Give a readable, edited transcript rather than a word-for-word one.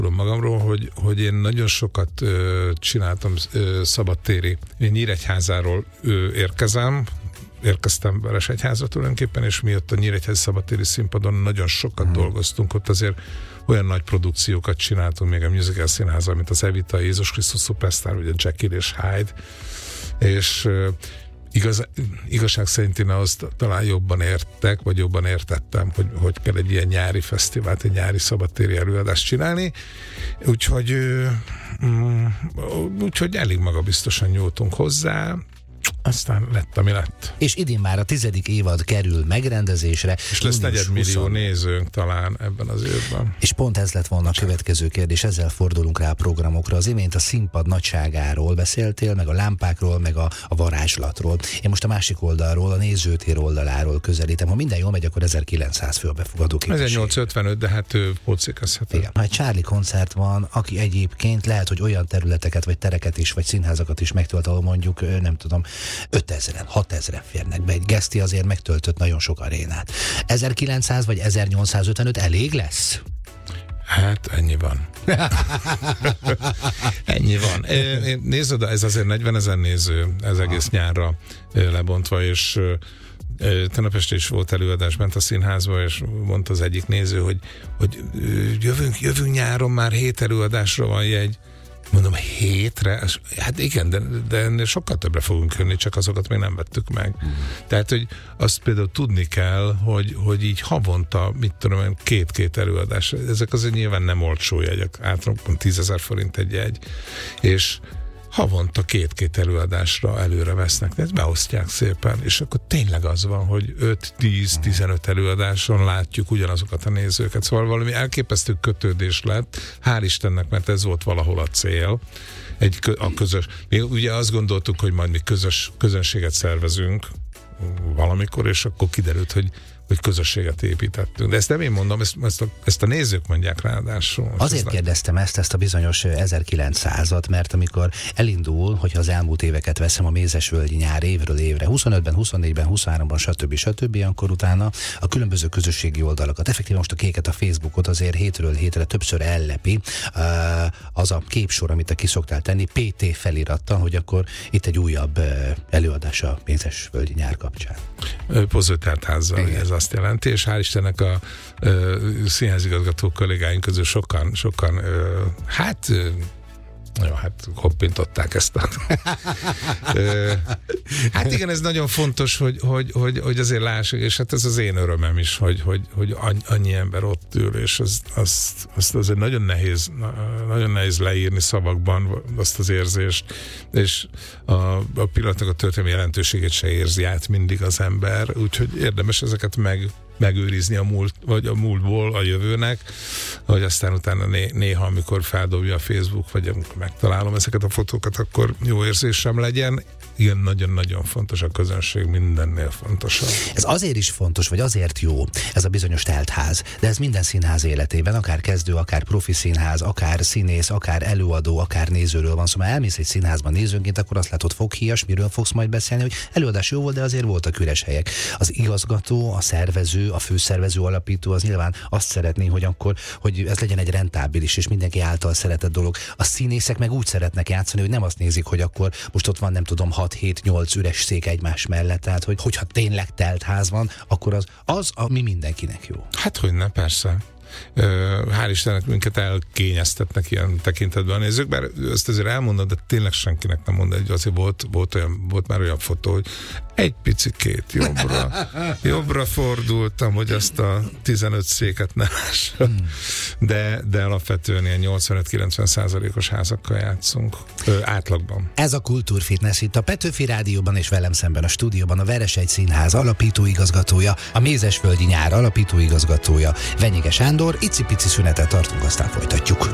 elárulom magamról, hogy én nagyon sokat csináltam szabadtéri. Én Nyíregyházáról érkeztem Veresegyházra tulajdonképpen, és miatt a Nyíregyházi szabadtéri színpadon nagyon sokat dolgoztunk, ott azért olyan nagy produkciókat csináltunk még a musical színházal, mint az Evita, Jézus Krisztus Superstar, ugye Jekyll és Hyde, és igazság szerint én azt talán jobban értek, vagy jobban értettem, hogy kell egy ilyen nyári fesztivált, egy nyári szabadtéri előadást csinálni, úgyhogy elég magabiztosan nyúltunk hozzá, aztán lett, ami lett. És idén már a 10. évad kerül megrendezésre. És lesz 4 millió nézőnk talán ebben az évben. És pont ez lett volna a következő kérdés, ezzel fordulunk rá a programokra. Az imént a színpad nagyságáról beszéltél, meg a lámpákról, meg a varázslatról. Én most a másik oldalról, a nézőtér oldaláról közelítem. Ha minden jól megy, akkor 1900 fő a befogadó képesség. 1855, de hát ő pótszékezhető. Igen. Ha egy Charlie koncert van, aki egyébként lehet, hogy olyan területeket, vagy tereket is, vagy színházakat is megtölt, ahol mondjuk, nem tudom, 5000-en, 6000-en férnek be. Egy Geszti azért megtöltött nagyon sok arénát. 1900 vagy 1855 elég lesz? Hát ennyi van. Ennyi van. Nézd oda, ez azért 40 000 néző, ez egész nyárra lebontva, és tegnap este is volt előadás, ment a színházba, és mondta az egyik néző, hogy jövünk nyáron, már 7 előadásra van jegy. Mondom, 7-re? Hát igen, de ennél sokkal többre fogunk jönni, csak azokat még nem vettük meg. Tehát, hogy azt például tudni kell, hogy így havonta, mit tudom én, 2 előadás. Ezek azért nyilván nem olcsó jegyek, általában 10 000 forint egy jegy, és havonta 2 előadásra előre vesznek, de ezt beosztják szépen, és akkor tényleg az van, hogy 5-10-15 előadáson látjuk ugyanazokat a nézőket, szóval valami elképesztő kötődés lett, hál' Istennek, mert ez volt valahol a cél, a közös. Mi ugye azt gondoltuk, hogy majd mi közönséget szervezünk valamikor, és akkor kiderült, hogy közösséget építettünk. De ezt nem én mondom, ezt a nézők mondják ráadásul. Azért kérdeztem ezt a bizonyos 1900-at, mert amikor elindul, hogyha az elmúlt éveket veszem, a Mézesvölgyi nyár évről évre, 25-ben, 24-ben, 23-ban, stb., akkor utána a különböző közösségi oldalakat, effektíven most a Kéket, a Facebookot azért hétről hétre többször ellepi az a képsor, amit te ki szoktál tenni, PT felirattal, hogy akkor itt egy újabb előadás a Mézesvölgyi nyár kapcsán. Pozőteltházzal, ez azt jelenti, és hál' Istennek a színházigazgató kollégáink közül sokan koppintották ezt a... hát igen, ez nagyon fontos, hogy azért lássuk, és hát ez az én örömem is, hogy annyi ember ott ül, és azt azért nagyon nehéz leírni szavakban azt az érzést, és a pillanatnak a történelmi jelentőségét se érzi át mindig az ember, úgyhogy érdemes ezeket megőrizni a múltból a jövőnek, hogy aztán utána néha, amikor feldobja a Facebook, vagy amikor megtalálom ezeket a fotókat, akkor jó érzésem legyen. Igen, nagyon-nagyon fontos a közönség, mindennél fontosabb. Ez azért is fontos, vagy azért jó, ez a bizonyos teltház, de ez minden színház életében, akár kezdő, akár profi színház, akár színész, akár előadó, akár nézőről van szó. Szóval elmész egy színházban nézőnként, akkor azt látod, foghíjas, miről fogsz majd beszélni, hogy előadás jó volt, de azért voltak üres helyek. Az igazgató, a szervező, a főszervező, alapító az nyilván azt szeretné, hogy ez legyen egy rentábilis és mindenki által szeretett dolog. A színészek meg úgy szeretnek játszani, hogy nem azt nézik, hogy akkor most ott van, nem tudom, 6-7-8 üres szék egymás mellett, tehát hogyha tényleg teltház van, akkor az ami mindenkinek jó. Hát hogyne, persze. Hál' Istennek minket elkényeztetnek ilyen tekintetben a nézők, bár ezt azért elmondod, de tényleg senkinek nem mondod, hogy azért volt már olyan fotó, hogy egy picikét jobbra fordultam, hogy azt a 15 széket ne lássam. De alapvetően ilyen 85-90%-os házakkal játszunk átlagban. Ez a Kultúrfitness itt a Petőfi Rádióban, és velem szemben a stúdióban a Veresegy Színház alapítóigazgatója, a Mézesvölgyi nyár alapítóigazgatója, Venyige Sándor. Icipici szünetet tartunk, aztán folytatjuk.